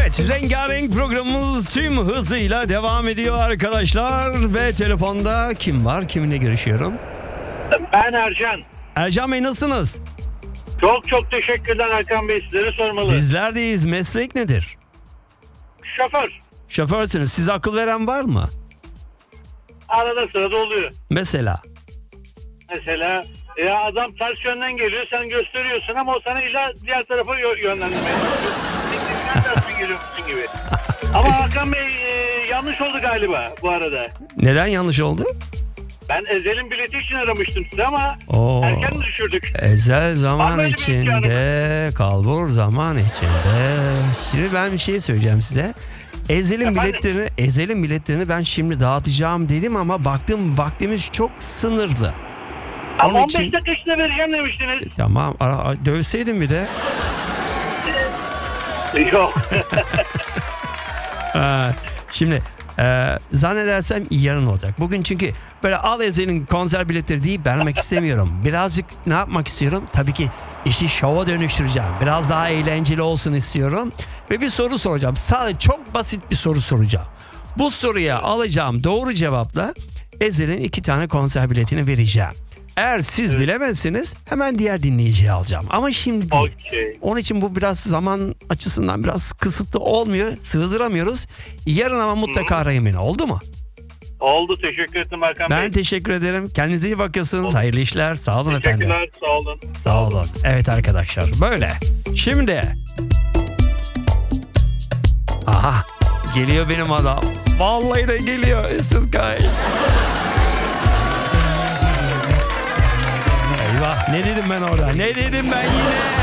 Evet, rengarenk programımız tüm hızıyla devam ediyor arkadaşlar. Ve telefonda kim var? Kiminle görüşüyorum? Ben Ercan. Ercan Bey, nasılsınız? Çok çok teşekkürler Hakan Bey, sizlere sormalı. Bizler deyiz. Meslek nedir? Şoför. Şoförsünüz. Size akıl veren var mı? Arada sırada oluyor. Mesela? Mesela adam ters yönden geliyor, sen gösteriyorsun ama o sana illa diğer tarafa yönlendirmeye çalışıyor. Sen tersten geliyormuşsun gibi. Ama Hakan Bey yanlış oldu galiba bu arada. Neden yanlış oldu? Ben Ezel'in bileti için aramıştım size ama Oo. erken düşürdük. Ezel Var zaman mı öyle bir içinde, kalbur zaman içinde. Şimdi ben bir şey söyleyeceğim size. Ezel'in biletlerini ben şimdi dağıtacağım dedim ama baktım vaktimiz çok sınırlı. Ama Onun 15 için- dakika içinde vereceğim demiştiniz. Tamam, dövseydin bir de. Yok. Şimdi zannedersem yarın olacak. Bugün çünkü böyle al Ezel'in konser biletleri deyip vermek istemiyorum. Birazcık ne yapmak istiyorum? Tabii ki işi şova dönüştüreceğim. Biraz daha eğlenceli olsun istiyorum. Ve bir soru soracağım. Sadece çok basit bir soru soracağım. Bu soruya alacağım doğru cevapla Ezel'in 2 tane konser biletini vereceğim. Eğer siz bilemezseniz hemen diğer dinleyiciyi alacağım. Ama şimdi değil. Okey. Onun için bu biraz zaman açısından biraz kısıtlı olmuyor. Sığdıramıyoruz. Yarın ama mutlaka arayın beni. Oldu mu? Oldu, teşekkür ederim Hakan Bey. Ben teşekkür ederim. Kendinize iyi bakıyorsunuz. Hayırlı işler. Sağ olun efendim. Teşekkürler, sağ olun. Sağ olun. Evet arkadaşlar, böyle. Şimdi. Aha. Geliyor benim adam. Vallahi de geliyor. Siz gayet. Eyvah. Ne dedim ben orada? Ne dedim ben yine?